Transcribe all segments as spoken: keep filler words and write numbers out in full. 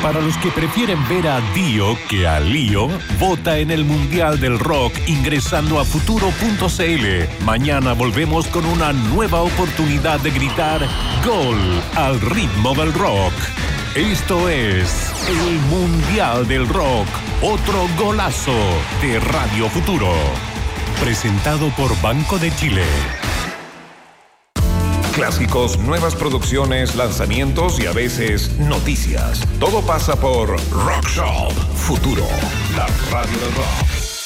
Para los que prefieren ver a Dio que a Lío, vota en el Mundial del Rock ingresando a futuro punto c l. Mañana volvemos con una nueva oportunidad de gritar ¡Gol! Al ritmo del rock. Esto es el Mundial del Rock, otro golazo de Radio Futuro. Presentado por Banco de Chile. Clásicos, nuevas producciones, lanzamientos y a veces noticias. Todo pasa por Rock Shop Futuro, la radio del rock.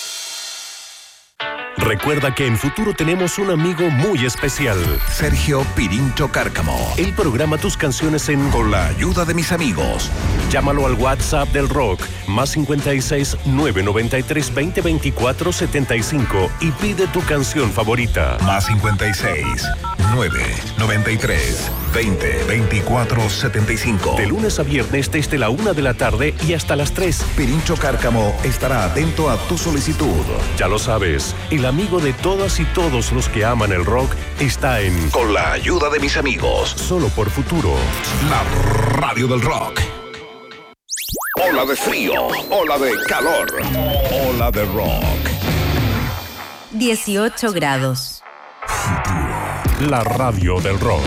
Recuerda que en Futuro tenemos un amigo muy especial. Sergio Pirincho Cárcamo. Él programa tus canciones en Con la ayuda de mis amigos. Llámalo al WhatsApp del rock, más cincuenta y seis, nueve noventa y tres, veinte, veinticuatro, setenta y cinco y pide tu canción favorita. Más cincuenta y seis, nueve noventa y tres, veinte, veinticuatro, setenta y cinco. De lunes a viernes desde la una de la tarde y hasta las tres. Pirincho Cárcamo estará atento a tu solicitud. Ya lo sabes, el amigo de todas y todos los que aman el rock está en Con la ayuda de mis amigos. Solo por Futuro. La radio del rock. Ola de frío, ola de calor, ola de rock. dieciocho grados. Futuro. La radio del rock.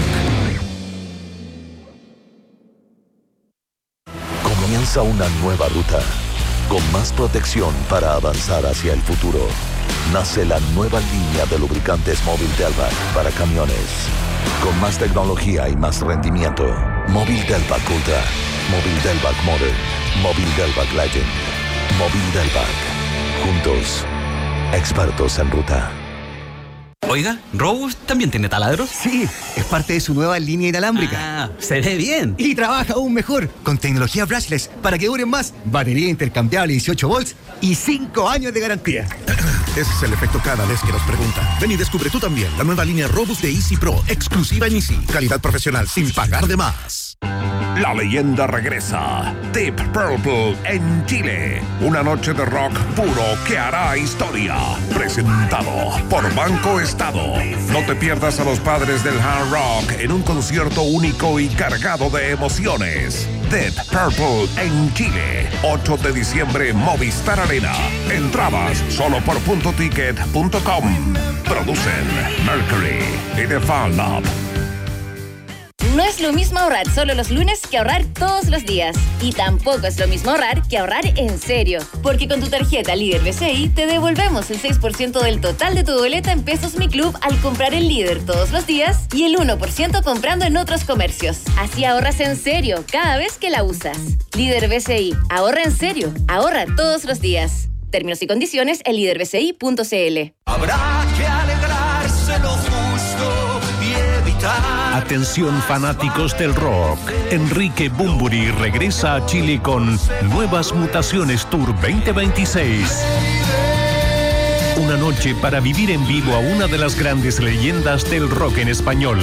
Comienza una nueva ruta, con más protección para avanzar hacia el futuro. Nace la nueva línea de lubricantes Móvil Delvac para camiones. Con más tecnología y más rendimiento. Móvil Delvac Ultra, Móvil Delvac Modern, Móvil Delvac Legend, Móvil Delvac. Juntos, expertos en ruta. Oiga, ¿Robus también tiene taladros? Sí, es parte de su nueva línea inalámbrica. Ah, se ve bien. Y trabaja aún mejor, con tecnología brushless, para que duren más, batería intercambiable dieciocho volts y cinco años de garantía. Ese es el efecto cada vez que nos preguntan. Ven y descubre tú también la nueva línea Robus de Easy Pro, exclusiva en Easy. Calidad profesional sin pagar de más. La leyenda regresa. Deep Purple en Chile. Una noche de rock puro que hará historia. Presentado por Banco Estado. No te pierdas a los padres del hard rock en un concierto único y cargado de emociones. Deep Purple en Chile. ocho de diciembre, Movistar Arena. Entradas solo por punto ticket punto com. Producen Mercury y The Fan Lab. No es lo mismo ahorrar solo los lunes que ahorrar todos los días. Y tampoco es lo mismo ahorrar que ahorrar en serio. Porque con tu tarjeta Líder B C I te devolvemos el seis por ciento del total de tu boleta en Pesos Mi Club al comprar el Líder todos los días y el uno por ciento comprando en otros comercios. Así ahorras en serio cada vez que la usas. Líder B C I. Ahorra en serio. Ahorra todos los días. Términos y condiciones en líder b c i punto c l. Habrá que alegrarse lo justo y evitar... Atención fanáticos del rock. Enrique Bunbury regresa a Chile con Nuevas Mutaciones Tour veinte veintiséis. Una noche para vivir en vivo a una de las grandes leyendas del rock en español.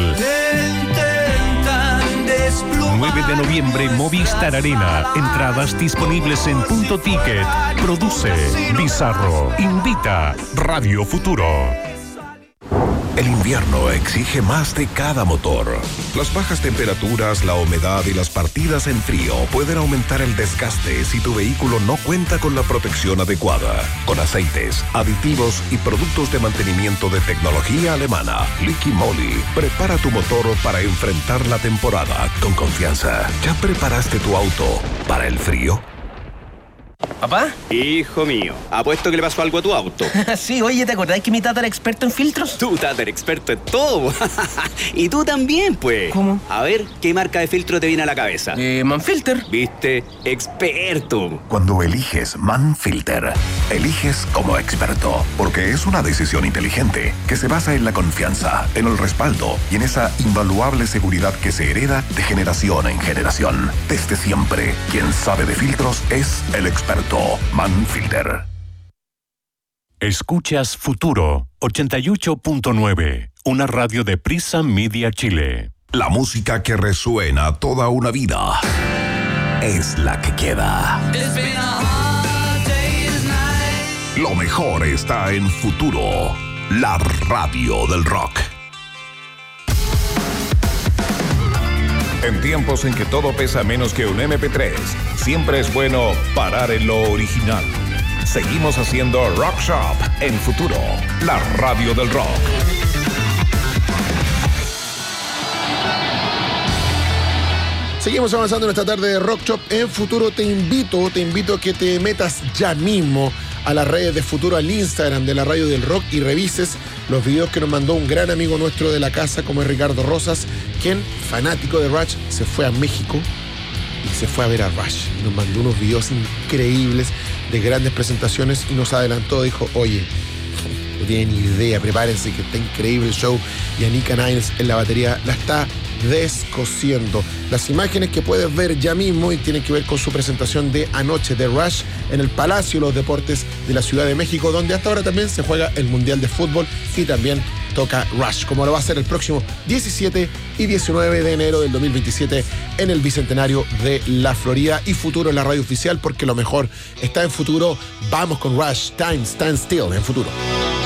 nueve de noviembre, Movistar Arena. Entradas disponibles en Punto Ticket. Produce Bizarro. Invita Radio Futuro. El invierno exige más de cada motor. Las bajas temperaturas, la humedad y las partidas en frío pueden aumentar el desgaste si tu vehículo no cuenta con la protección adecuada. Con aceites, aditivos y productos de mantenimiento de tecnología alemana, Liqui Moly, prepara tu motor para enfrentar la temporada con confianza. ¿Ya preparaste tu auto para el frío? ¿Papá? Hijo mío, apuesto que le pasó algo a tu auto. Sí, oye, ¿te acordás que mi tata era experto en filtros? Tú, tata, eres experto en todo. Y tú también, pues. ¿Cómo? A ver, ¿qué marca de filtro te viene a la cabeza? Eh, Manfilter. ¿Viste? Experto. Cuando eliges Manfilter, eliges como experto, porque es una decisión inteligente que se basa en la confianza, en el respaldo y en esa invaluable seguridad que se hereda de generación en generación. Desde siempre, quien sabe de filtros es el experto Manfilter. Escuchas Futuro ochenta y ocho punto nueve, una radio de Prisa Media Chile. La música que resuena toda una vida es la que queda. Lo mejor está en Futuro, la radio del rock. En tiempos en que todo pesa menos que un eme pe tres, siempre es bueno parar en lo original. Seguimos haciendo Rock Shop en Futuro, la radio del rock. Seguimos avanzando en esta tarde de Rock Shop en Futuro. Te invito, te invito a que te metas ya mismo a las redes de Futuro, al Instagram de la Radio del Rock, y revises los videos que nos mandó un gran amigo nuestro de la casa, como es Ricardo Rosas, quien, fanático de Rush, se fue a México y se fue a ver a Rush. Nos mandó unos videos increíbles de grandes presentaciones y nos adelantó, dijo, oye, no tienen ni idea, prepárense que está increíble el show. Y Anika Niles en la batería la está descosiendo. Las imágenes que puedes ver ya mismo y tienen que ver con su presentación de anoche de Rush en el Palacio de los Deportes de la Ciudad de México, donde hasta ahora también se juega el Mundial de Fútbol y también toca Rush, como lo va a hacer el próximo diecisiete y diecinueve de enero del dos mil veintisiete en el Bicentenario de la Florida. Y Futuro en la radio oficial, porque lo mejor está en Futuro. Vamos con Rush, Time Stand Still en Futuro.